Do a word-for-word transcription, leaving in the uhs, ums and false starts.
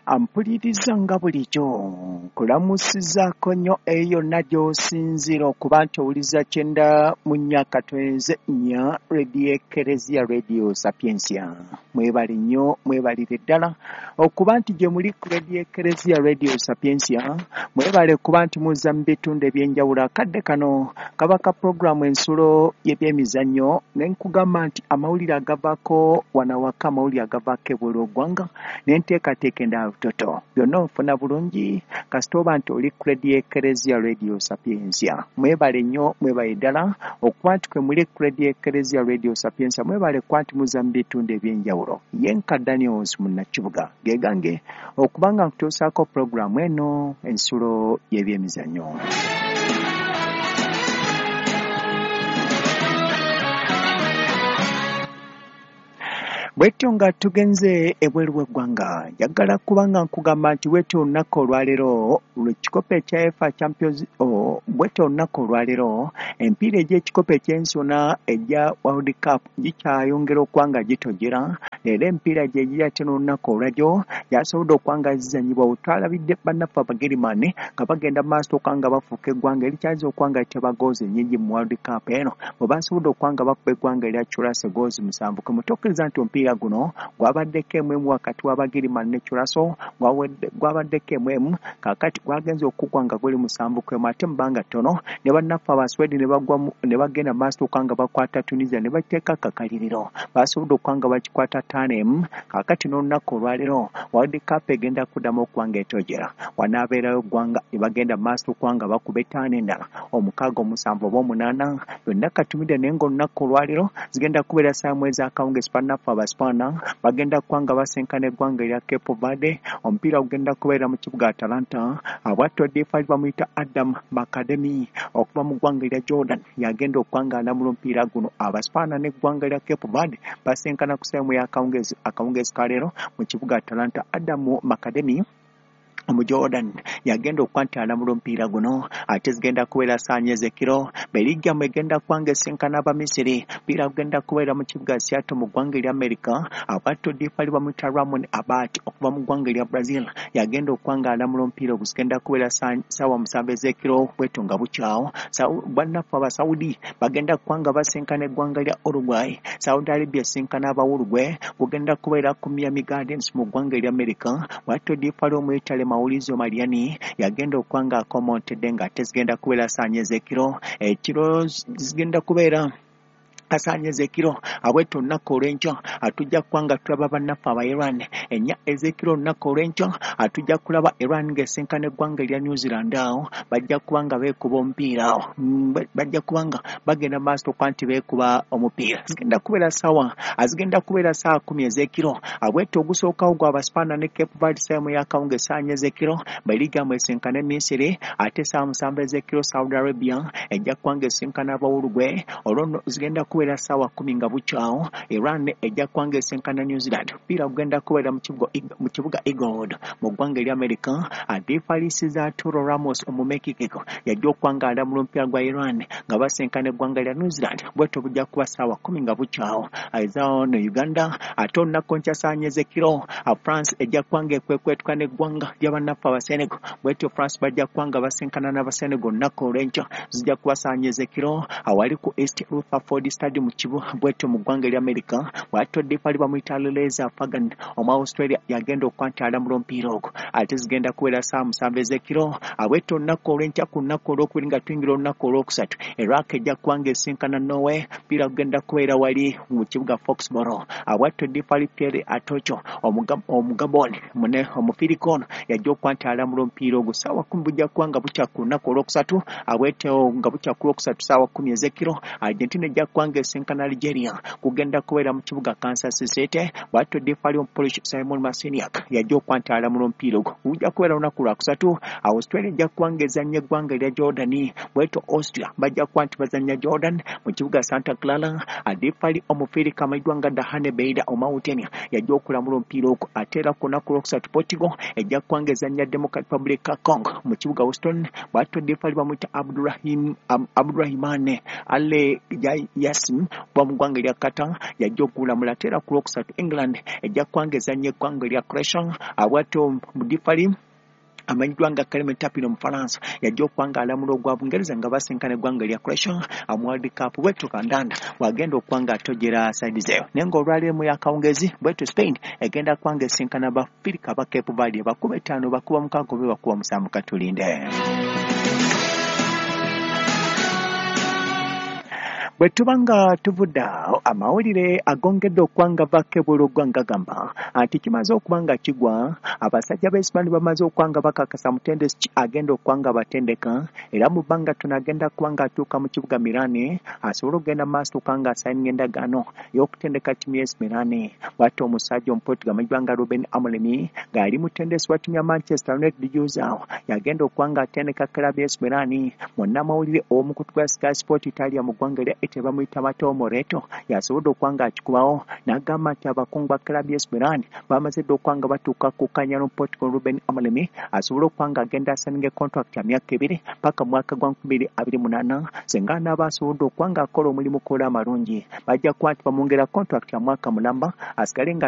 Ampuliriza nga bulijjo kulamusizaako nnyo eyo nagyo osinzira okuba nti owuliza kyenda mu nnyaka twenze nnya Radio Eklezia Radio Sapiensia. Mwebale nnyo mwebalire ddala okuba nti gye muli ku Radio Eklezia Radio Sapiensia. Mwebale kuba nti muzza mu bitundu eby'enjawulo. Akadde kano kaba ka puroguramu ensulo y'ebyemizannyo ne nkugamba nti amawulire agavaako wanawaka amawulire agavaako ebweru w'eggwanga n'enteekateeka endala butoto byonna ofuna bulungi kasita oba nti oli ku Radio Eklezia Radio Sapiensia. Mwebale nnyo mwebale ddala okuba nti kwe muli ku Radio Eklezia Radio Sapiensia mwebale kuba nti muzza mu bitundu eby'enjawulo. Ye nka Daniels Munnakibuga ge gange okuba nga nkutuusaako puroguramu eno ensulo y'ebyemizannyo. Bwetyo nga tugenze ebweru w'eggwanga njagala kubanga nkugamba nti bwetyo olunaku olwaleero ekikopo ekya F A Champions oh, bwetyo olunaku olwaleero empiira egy'ekikopo eky'ensona egya World Cup gikyayongera okuba nga gitojera. Leero empiira gye giri ate n'olunaku olwajjo gyasobodde okuba nga zizannyibwa. Twalabidde bannaffe Abagerimani nga bagenda mu maaso okuba nga bafuuka eggwanga erikyaza okuba nga liteba goozi ennyingi mu World Cup eno bwe basobodde okuba nga bakuba eggwanga erya Churaso goozi musanvu. Mutokkiriza nti omupiira guno gwabaddeko emu emu wakati w'Abagerimani ne Churaso gwabaddeko emu emu kaakati gwagenze okugwa nga guli musanvu ku emu ate mu bbanga ttono ne bannaffe Abaswedi ne bagwa ne bagenda mu maaso okuba nga bakwata Tunisia ne bateeka akakaliriro basobodde okuba nga bakikwata ttaano emu. Kaakati n'olunaku olwaleero World Cup egenda kuddamu okuba nga etojera wanaabeerayo eggwanga ne bagenda mu maaso okuba nga bakuba ettaano endala omukaaga omusanvu oba omunaana byonna katumidde naye ng'olunaku olwaleero zigenda kubeera ssaawa mwezi akawungeezi bannaffe Abaspaana bagenda kuba nga basenkana eggwanga erya Cape Verde. Omupiira gugenda kubeera mu kibuga Atalanta. Abwatto difaali bamuyita Adam Macademy okuva mu ggwanga erya Jordan yagenda okuba nga alamula omupiira guno. Abaspaana n'eggwanga erya Cape Verde basenkana ku ssaawa y'akawungeezi akawungeezi ka leero mu kibuga Atalanta. Adam Macademy mu Jordan yagenda okuba nti alamula omupiira guno ate zigenda kubeera ssaanya ez'ekiro. Belgium egenda kuba nga esenkana Abamisiri. Omupiira gugenda kubeera mu kibuga Seattle mu ggwanga erya America. Abwatto difaali bamuyita Ramon Abati okuva mu ggwanga erya Brazil yagenda okuba nga alamula omupiira ogwo. Zigenda kubeera ssaawa musanvu ez'ekiro bwetyo nga bukyawo. Bannaffe Abasaudi bagenda kuba nga basenkana eggwanga lya Uruguay. Saudi Arabia esenkana aba Uruguay gugenda kubeera ku Miami Gardens mu ggwanga erya America. Abwatto difaali omuyitale Maurizio Mariani yagenda okuba nga akomontedde ng'ate zigenda kubeera ssaanya ez'ekiro. Ekiro zigenda kubeera asaanya ez'ekiro. Abwetyo olunaku olw'enkya atujja kuba nga tulaba bannaffe aba Iran. Ennya ez'ekiro olunaku olw'enkya atujja kulaba Iran ng'esenkana eggwanga erya New Zealand awo bajja kuba nga beekuba omupiira awo. Bajja kuba nga bagenda mu maaso okuba nti beekuba omupiira. Zigenda kubeera ssaawa azigenda kubeera ssaawa kkumi ez'ekiro. Abwetyo ogusookawo gwa Abaspaana ne Cape Verde ssaawa ey'akawunga essaanya ez'ekiro. Belgium esenkana Misiri ate ssaawa musanvu ez'ekiro Saudi Arabia ejja kuba nga esenkana aba Uruguay. Olwo zigenda kubeera ssaawa kkumi nga bukyawo. Iran ejja kuba nga esenkana New Zealand. Omupiira gugenda kubeera mu kibuga Eagle mu ggwanga erya America. Adifalisiza Arturo Ramos Omumekikiko yajja okuba nga alamula omupiira gwa Iran nga basenkana eggwanga erya New Zealand. Bwetyo bujja kuba ssaawa kkumi nga bukyawo. Aizawo ne Uganda ate olunaku nkya ssaanya ez'ekiro France ejja kuba nga ekwekwetuka n'eggwanga ly'abannaffe aba Senegal. Bwetyo France bajja kuba nga basenkana n'Abasenegal olunaku olw'enkya. Zijja kuba ssaanya ez'ekiro awali ku East Rutherford Stadium kibu bwetyo mu ggwanga erya America. Bwatyo difaali bamuyita Leza Fagan omu Australia yagenda okuba nti alamula omupiira ogwo ate zigenda kubeera ssaawa musanvu ez'ekiro. Abwetyo olunaku olw'enkya ku lunaku olw'okubiri nga tuyingira olunaku olw'okusatu Iraq ejja kuba nga esenkana Norway. Omupiira gugenda kubeera wali mu kibuga Foxborough. Abwatyo difaali Pierre Atocho omugabon mune omufirikono yajja okuba nti alamula omupiira ogwo. Ssaawa kkumi bujja kuba nga bukya ku lunaku olw'okusatu. Abwetyo nga bukya ku lw'okusatu ssaawa kkumi ez'ekiro Argentina ejja kuba nga esenkana Algeria kugenda kubeera mu kibuga Kansas City. Bwatyo difaali omupolisi Simon Masiniak yajja okuba nti alamula omupiira ogwo. Gujja kubeera lunaku lwakusatu. Australia ejja kuba nga ezannya eggwanga erya Jordan. Bwetyo Austria bajja kuba nti bazannya Jordan mu kibuga Santa Clara. Adifaali omufirika amayiddwa nga Dahane Beida Omauntania yajja okulamula omupiira ogwo. Ate era ku lunaku lwokusatu Portugal ejja kuba nga ezannya Democratic Republic of Congo mu kibuga Houston. Bwatyo difaali bamuyita Abdurrahim Abdurrahimane Ale Yas Palace bwa mu ggwanga lya Qatar yajja okulamula ate era ku lwokusatu England ejja kuwanga ezannya eggwanga lya Croatia abwato mu difali amanyiddwa nga Clement Tapino mu Faransa yajja okuwanga alamula ogwa Bungereza nga basinkana eggwanga lya Croatia mu World Cup bwetu kandanda wagenda okuwanga atojera side zeyo naye ng'olwaleero mu yakawungezi bwetu Spain egenda kuwanga esinkana bafirika ba Cape Verde bakuba etaano bakuba mukaaga oba bakuba musanvu katulinde. Bwe tubanga tuvudde amawulire agongedde okuwanga bakebula oggwanga gamba anti kimaze okubanga kigwa abasajja b'Espain bamaze okuwanga bakakasa mutendesi ki agenda okuwanga batendeka era mu bbanga tunagenda kubanga atuuka mu kibuga Milane asobola okugenda maaso okanga asayininga endagaano y'okutendeka ttiimu y'A C Milan bw'atyo omusajja omuportugal amanyibwa nga Ruben Amorim ng'ali mutendesi wa ttiimu ya Manchester United Juzao yagenda okuwanga atendeka club y'A C Milan munnamawulire omukutu gwa Sky Sport Italia mu ggwanga lya tebamuyita Matteo Moretto yasobodde okuwanga akikubawo n'agamba nti abakungu ba club y'A C Milan bamaze dda okuwanga batuuka ku kanyano Portugal Ruben Amorim asobole okuwanga agenda asaninga contract ya myaka ebiri paka mwaka gwa nkumi bbiri abiri mu munaana senga n'aba asobodde okuwanga akola omulimu kola amalungi bajja kuba nti bamwongera contract ya mwaka mulamba asigale nga